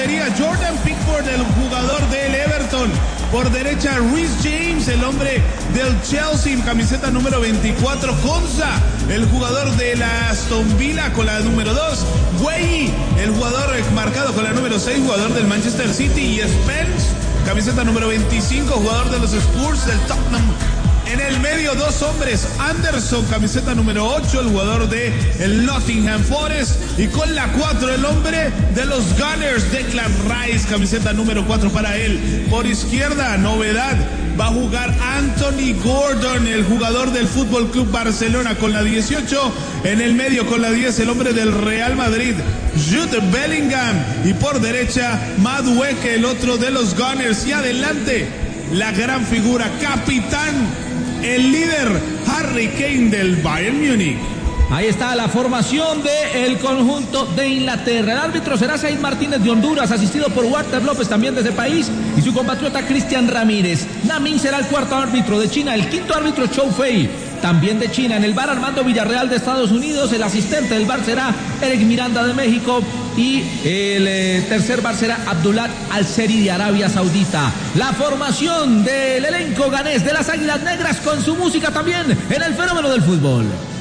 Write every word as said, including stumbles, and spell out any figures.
portería, Jordan Pickford, el jugador del Everton. Por derecha, Reece James, el hombre del Chelsea, camiseta número veinticuatro. Konsa, el jugador de la Aston Villa con la número dos. Guehi, el jugador marcado con la número seis, jugador del Manchester City. Y Spence, camiseta número veinticinco, jugador de los Spurs del Tottenham. En el medio, dos hombres, Anderson, camiseta número ocho, el jugador de el Nottingham Forest. Y con la cuatro, el hombre de los Gunners, Declan Rice, camiseta número cuatro para él. Por izquierda, novedad, va a jugar Anthony Gordon, el jugador del Fútbol Club Barcelona con la dieciocho. En el medio, con la diez, el hombre del Real Madrid, Jude Bellingham. Y por derecha, Madueke, el otro de los Gunners. Y adelante, la gran figura, capitán, el líder, Harry Kane del Bayern Múnich. Ahí está la formación del conjunto de Inglaterra. El árbitro será Said Martínez de Honduras, asistido por Walter López, también de ese país, y su compatriota Cristian Ramírez. Namin será el cuarto árbitro de China, el quinto árbitro Chou Fei, también de China. En el V A R, Armando Villarreal de Estados Unidos. El asistente del V A R será Eric Miranda de México. Y el eh, tercer V A R será Abdullah Al-Seri de Arabia Saudita. La formación del elenco ganés de las Águilas Negras con su música también en el fenómeno del fútbol.